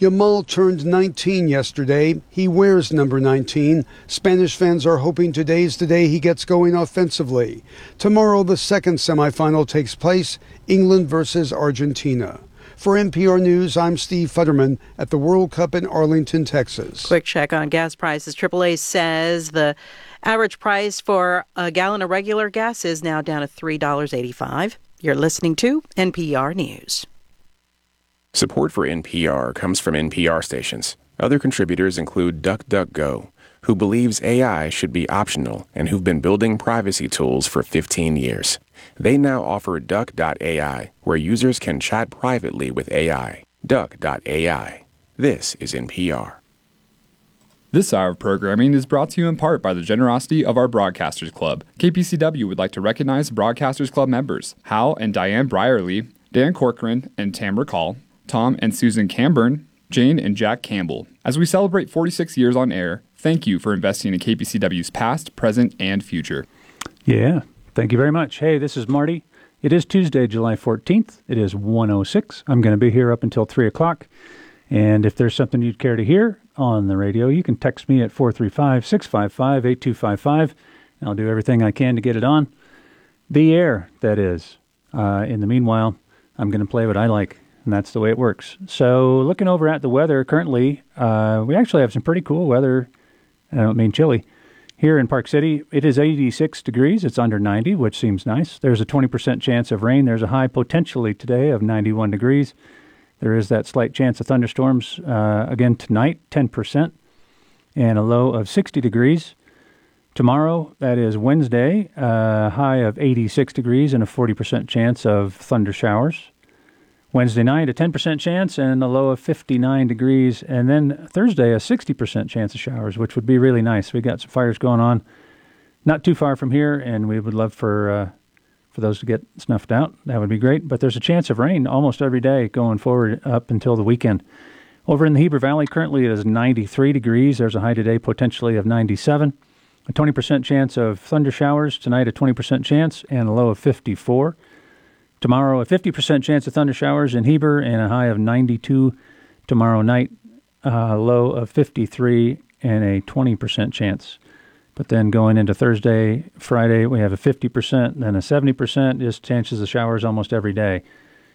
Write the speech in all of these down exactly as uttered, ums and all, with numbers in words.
Yamal turned nineteen yesterday. He wears number nineteen. Spanish fans are hoping today's the day he gets going offensively. Tomorrow, the second semifinal takes place, England versus Argentina. For N P R News, I'm Steve Futterman at the World Cup in Arlington, Texas. Quick check on gas prices. triple A says the average price for a gallon of regular gas is now down to three dollars and eighty-five cents. You're listening to N P R News. Support for N P R comes from N P R stations. Other contributors include DuckDuckGo, who believes A I should be optional and who've been building privacy tools for fifteen years. They now offer Duck dot A I, where users can chat privately with A I. Duck dot A I. This is N P R. This hour of programming is brought to you in part by the generosity of our Broadcasters Club. K P C W would like to recognize Broadcasters Club members Hal and Diane Brierly, Dan Corcoran and Tamara Call, Tom and Susan Camburn, Jane and Jack Campbell. As we celebrate forty-six years on air, thank you for investing in K P C W's past, present, and future. Yeah, thank you very much. Hey, this is Marty. It is Tuesday, July fourteenth. It is one oh six. I'm going to be here up until three o'clock. And if there's something you'd care to hear on the radio, you can text me at four three five, six five five, eight two five five. And I'll do everything I can to get it on the air, that is. Uh, in the meanwhile, I'm going to play what I like. And that's the way it works. So looking over at the weather currently, uh, we actually have some pretty cool weather. I don't mean chilly. Here in Park City, it is eighty-six degrees. It's under ninety, which seems nice. There's a twenty percent chance of rain. There's a high potentially today of ninety-one degrees. There is that slight chance of thunderstorms uh, again tonight, ten percent, and a low of sixty degrees. Tomorrow, that is Wednesday, a high of eighty-six degrees and a forty percent chance of thunder showers. Wednesday night, a ten percent chance and a low of fifty-nine degrees. And then Thursday, a sixty percent chance of showers, which would be really nice. We got some fires going on not too far from here, and we would love for uh, for those to get snuffed out. That would be great. But there's a chance of rain almost every day going forward up until the weekend. Over in the Heber Valley, currently it is ninety-three degrees. There's a high today potentially of ninety-seven. A twenty percent chance of thunder showers. Tonight, a twenty percent chance and a low of fifty-four. Tomorrow, a fifty percent chance of thunder showers in Heber and a high of ninety-two. Tomorrow night, a low of fifty-three and a twenty percent chance. But then going into Thursday, Friday, we have a fifty percent, then a seventy percent, just chances of showers almost every day.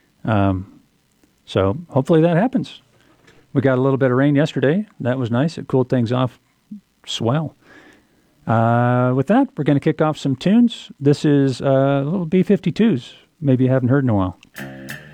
Um, so hopefully that happens. We got a little bit of rain yesterday. That was nice. It cooled things off swell. Uh, with that, we're going to kick off some tunes. This is uh, little B fifty-twos. Maybe you haven't heard in a while.